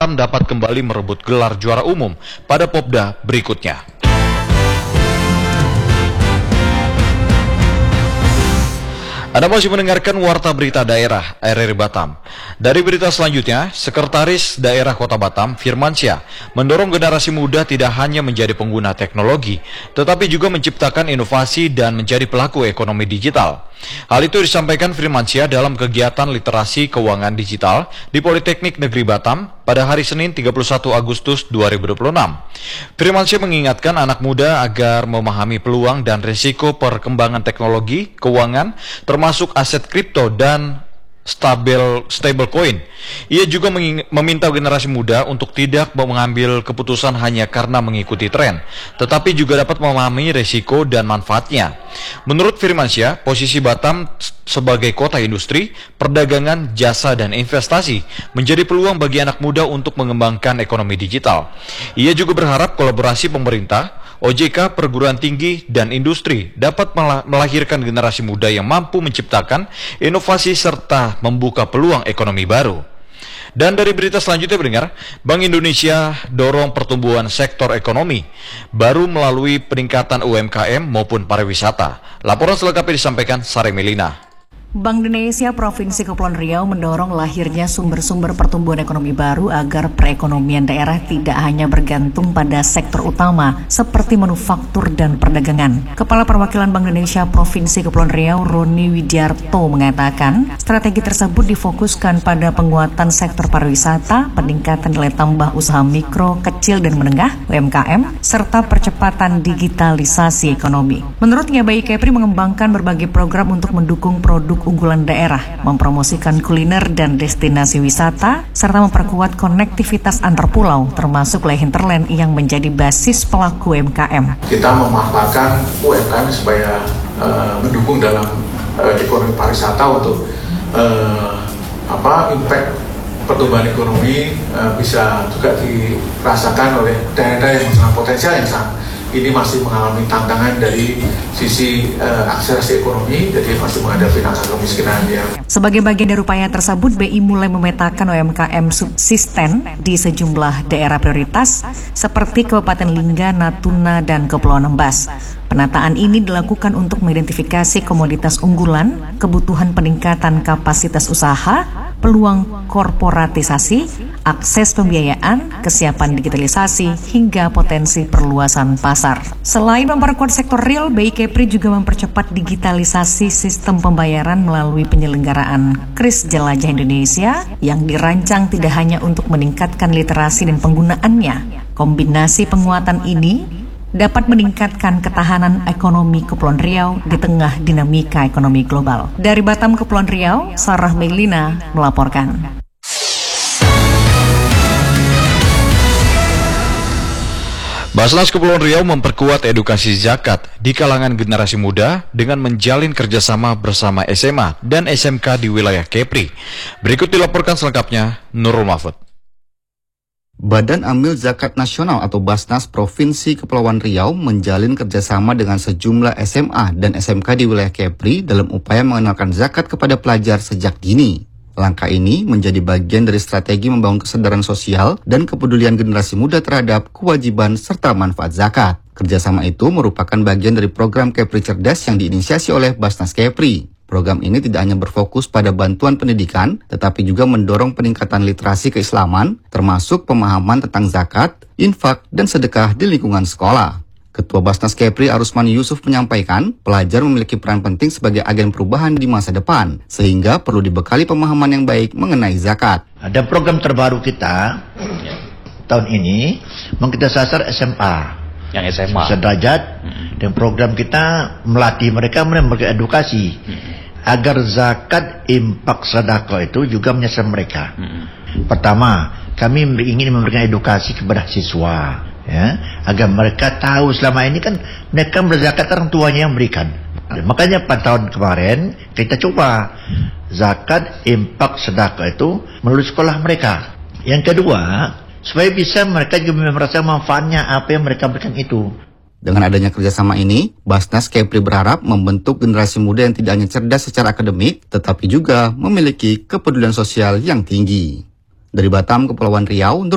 Batam dapat kembali merebut gelar juara umum pada Popda berikutnya. Anda masih mendengarkan Warta Berita Daerah RRI Batam. Dari berita selanjutnya, Sekretaris Daerah Kota Batam, Firmansyah, mendorong generasi muda tidak hanya menjadi pengguna teknologi, tetapi juga menciptakan inovasi dan menjadi pelaku ekonomi digital. Hal itu disampaikan Firmansyah dalam kegiatan literasi keuangan digital di Politeknik Negeri Batam pada hari Senin 31 Agustus 2026. Firmansyah mengingatkan anak muda agar memahami peluang dan risiko perkembangan teknologi, keuangan, termasuk aset kripto dan stablecoin. Ia juga meminta generasi muda untuk tidak mengambil keputusan hanya karena mengikuti tren, tetapi juga dapat memahami risiko dan manfaatnya. Menurut Firmansyah, posisi Batam sebagai kota industri, perdagangan, jasa, dan investasi menjadi peluang bagi anak muda untuk mengembangkan ekonomi digital. Ia juga berharap kolaborasi pemerintah, OJK, perguruan tinggi, dan industri dapat melahirkan generasi muda yang mampu menciptakan inovasi serta membuka peluang ekonomi baru. Dan dari berita selanjutnya pendengar, Bank Indonesia dorong pertumbuhan sektor ekonomi baru melalui peningkatan UMKM maupun pariwisata. Laporan selengkapnya disampaikan Sari Melina. Bank Indonesia Provinsi Kepulauan Riau mendorong lahirnya sumber-sumber pertumbuhan ekonomi baru agar perekonomian daerah tidak hanya bergantung pada sektor utama seperti manufaktur dan perdagangan. Kepala Perwakilan Bank Indonesia Provinsi Kepulauan Riau, Roni Widiarto, mengatakan strategi tersebut difokuskan pada penguatan sektor pariwisata, peningkatan nilai tambah usaha mikro, kecil, dan menengah (UMKM), serta percepatan digitalisasi ekonomi. Menurutnya, BI Kepri mengembangkan berbagai program untuk mendukung produk unggulan daerah, mempromosikan kuliner dan destinasi wisata, serta memperkuat konektivitas antar pulau, termasuk wilayah hinterland yang menjadi basis pelaku UMKM. Kita memanfaatkan UMKM supaya mendukung dalam ekonomi pariwisata untuk impact pertumbuhan ekonomi bisa juga dirasakan oleh daerah-daerah yang sangat potensial yang ini masih mengalami tantangan dari sisi akselerasi ekonomi, jadi masih menghadapi angka kemiskinan yang. Sebagai bagian dari upaya tersebut, BI mulai memetakan UMKM subsisten di sejumlah daerah prioritas seperti Kabupaten Lingga, Natuna, dan Kepulauan Ambas. Penataan ini dilakukan untuk mengidentifikasi komoditas unggulan, kebutuhan peningkatan kapasitas usaha, peluang korporatisasi, akses pembiayaan, kesiapan digitalisasi, hingga potensi perluasan pasar. Selain memperkuat sektor real, BI Kepri juga mempercepat digitalisasi sistem pembayaran melalui penyelenggaraan KRIS Jelajah Indonesia yang dirancang tidak hanya untuk meningkatkan literasi dan penggunaannya. Kombinasi penguatan ini dapat meningkatkan ketahanan ekonomi Kepulauan Riau di tengah dinamika ekonomi global. Dari Batam, Kepulauan Riau, Sarah Melina melaporkan. Basnas Kepulauan Riau memperkuat edukasi zakat di kalangan generasi muda dengan menjalin kerjasama bersama SMA dan SMK di wilayah Kepri. Berikut dilaporkan selengkapnya Nurul Mahfud. Badan Amil Zakat Nasional atau Basnas Provinsi Kepulauan Riau menjalin kerjasama dengan sejumlah SMA dan SMK di wilayah Kepri dalam upaya mengenalkan zakat kepada pelajar sejak dini. Langkah ini menjadi bagian dari strategi membangun kesadaran sosial dan kepedulian generasi muda terhadap kewajiban serta manfaat zakat. Kerjasama itu merupakan bagian dari program Kepri Cerdas yang diinisiasi oleh Basnas Kepri. Program ini tidak hanya berfokus pada bantuan pendidikan, tetapi juga mendorong peningkatan literasi keislaman, termasuk pemahaman tentang zakat, infak, dan sedekah di lingkungan sekolah. Ketua Basnas Kepri Arusman Yusuf menyampaikan, pelajar memiliki peran penting sebagai agen perubahan di masa depan, sehingga perlu dibekali pemahaman yang baik mengenai zakat. Ada program terbaru kita tahun ini, kita sasar SMA. Yang SMA. Sederajat, dan program kita melatih mereka memberikan edukasi agar zakat, infak, sedekah itu juga menyasar mereka. Pertama, kami ingin memberikan edukasi kepada siswa, ya, agar mereka tahu selama ini kan mereka berzakat orang tuanya yang berikan. Makanya pada tahun kemarin kita coba zakat, infak, sedekah itu melalui sekolah mereka. Yang kedua, supaya bisa mereka juga merasa manfaatnya apa yang mereka berikan itu. Dengan adanya kerjasama ini, Basnas Kepri berharap membentuk generasi muda yang tidak hanya cerdas secara akademik, tetapi juga memiliki kepedulian sosial yang tinggi. Dari Batam, Kepulauan Riau,